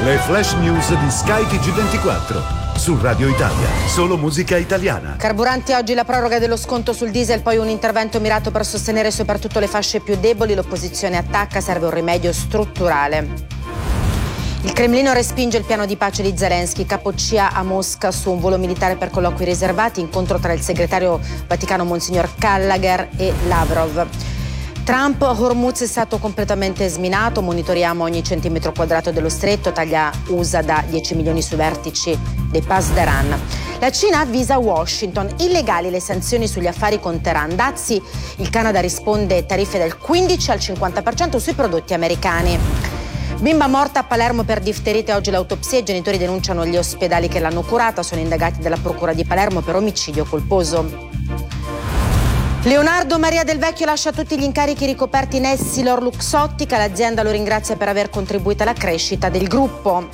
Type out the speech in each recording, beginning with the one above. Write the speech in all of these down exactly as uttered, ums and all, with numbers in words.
Le flash news di Sky T G ventiquattro. Su Radio Italia, solo musica italiana. Carburanti, oggi la proroga dello sconto sul diesel, poi un intervento mirato per sostenere soprattutto le fasce più deboli. L'opposizione attacca, serve un rimedio strutturale. Il Cremlino respinge il piano di pace di Zelensky, capo C I A a Mosca su un volo militare per colloqui riservati, incontro tra il segretario vaticano Monsignor Gallagher e Lavrov. Trump, Hormuz è stato completamente sminato, monitoriamo ogni centimetro quadrato dello stretto, taglia U S A da dieci milioni sui vertici dei Pass d'Aran. La Cina avvisa Washington, illegali le sanzioni sugli affari con Teheran. Dazi, il Canada risponde tariffe del quindici al cinquanta per cento sui prodotti americani. Bimba morta a Palermo per difterite, oggi l'autopsia, i genitori denunciano gli ospedali che l'hanno curata, sono indagati dalla procura di Palermo per omicidio colposo. Leonardo Maria Del Vecchio lascia tutti gli incarichi ricoperti in Essilor Luxottica, l'azienda lo ringrazia per aver contribuito alla crescita del gruppo.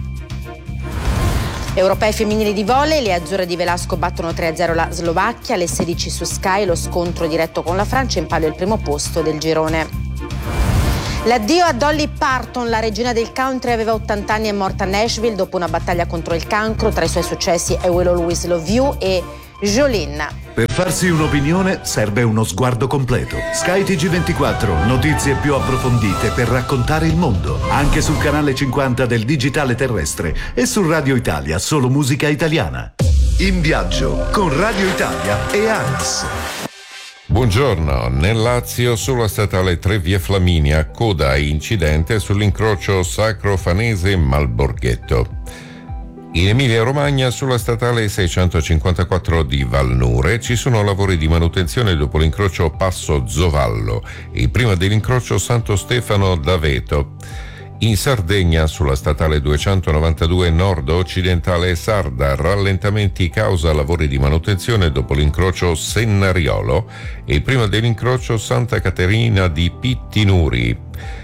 Europei femminili di volley, le azzurre di Velasco battono tre a zero la Slovacchia, alle sedici su Sky lo scontro diretto con la Francia, in palio il primo posto del girone. L'addio a Dolly Parton, la regina del country, aveva ottanta anni e è morta a Nashville dopo una battaglia contro il cancro. Tra i suoi successi I Will Always Love You e Jolene. Per farsi un'opinione serve uno sguardo completo. Sky T G ventiquattro, notizie più approfondite per raccontare il mondo. Anche sul canale cinquanta del digitale terrestre e su Radio Italia, solo musica italiana. In viaggio con Radio Italia e ANAS. Buongiorno, nel Lazio sulla statale tre via Flaminia, coda e incidente sull'incrocio Sacro Fanese-Malborghetto. In Emilia-Romagna sulla statale seicentocinquantaquattro di Valnure ci sono lavori di manutenzione dopo l'incrocio Passo Zovallo e prima dell'incrocio Santo Stefano d'Aveto. In Sardegna sulla statale duecentonovantadue nord-occidentale Sarda, rallentamenti causa lavori di manutenzione dopo l'incrocio Sennariolo e prima dell'incrocio Santa Caterina di Pittinuri.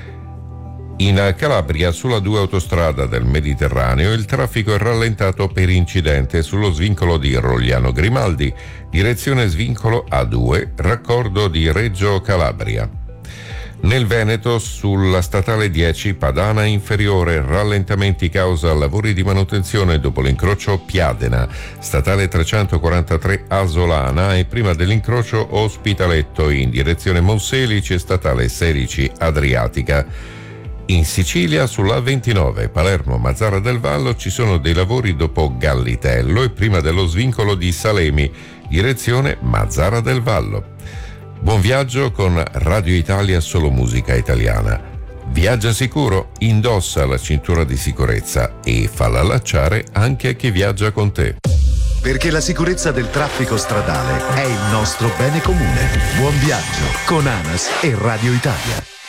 In Calabria sulla due autostrada del Mediterraneo il traffico è rallentato per incidente sullo svincolo di Rogliano Grimaldi, direzione svincolo A due, raccordo di Reggio Calabria. Nel Veneto sulla statale dieci Padana Inferiore, rallentamenti causa lavori di manutenzione dopo l'incrocio Piadena, statale trecentoquarantatré Asolana e prima dell'incrocio Ospitaletto in direzione Monselice, statale sedici Adriatica. In Sicilia sulla ventinove Palermo Mazzara del Vallo ci sono dei lavori dopo Gallitello e prima dello svincolo di Salemi, direzione Mazzara del Vallo. Buon viaggio con Radio Italia, solo musica italiana. Viaggia sicuro, indossa la cintura di sicurezza e falla allacciare anche a chi viaggia con te. Perché la sicurezza del traffico stradale è il nostro bene comune. Buon viaggio con ANAS e Radio Italia.